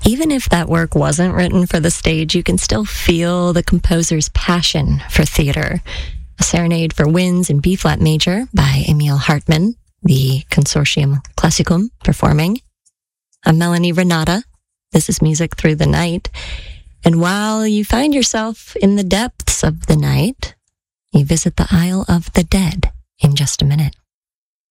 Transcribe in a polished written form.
even if that work wasn't written for the stage, you can still feel the composer's passion for theater. A Serenade for Winds in B-flat major by Emil Hartmann, the Consortium Classicum performing. A Melanie Renata, This is Music Through the Night. And while you find yourself in the depths of the night, you visit the Isle of the Dead in just a minute.